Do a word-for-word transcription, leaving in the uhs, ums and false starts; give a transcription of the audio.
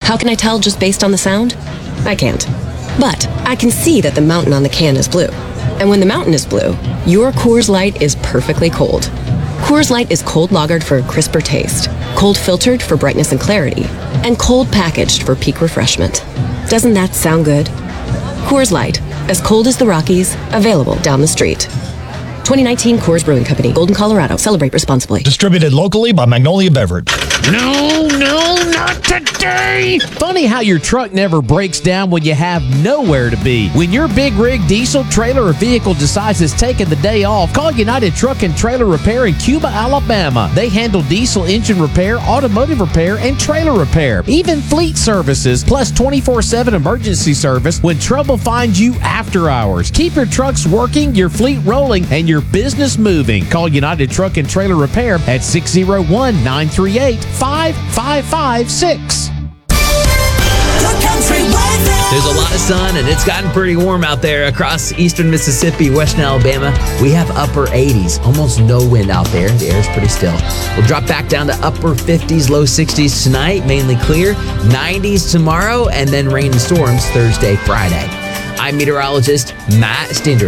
How can I tell just based on the sound? I can't. But I can see that the mountain on the can is blue. And when the mountain is blue, your Coors Light is perfectly cold. Coors Light is cold lagered for a crisper taste, cold filtered for brightness and clarity, and cold packaged for peak refreshment. Doesn't that sound good? Coors Light, as cold as the Rockies, available down the street. twenty nineteen Coors Brewing Company, Golden, Colorado. Celebrate responsibly. Distributed locally by Magnolia Beverage. No, no, not today! Funny how your truck never breaks down when you have nowhere to be. When your big rig, diesel, trailer, or vehicle decides it's taking the day off, call United Truck and Trailer Repair in Cuba, Alabama. They handle diesel engine repair, automotive repair, and trailer repair. Even fleet services, plus twenty-four seven emergency service when trouble finds you after hours. Keep your trucks working, your fleet rolling, and your business moving. Call United Truck and Trailer Repair at six oh one, nine three eight, five five five six. There's a lot of sun, and it's gotten pretty warm out there across eastern Mississippi, western Alabama. We have upper eighties, almost no wind out there. The air's pretty still. We'll drop back down to upper fifties, low sixties tonight, mainly clear. nineties tomorrow, and then rain and storms Thursday, Friday. I'm meteorologist Matt Stinders.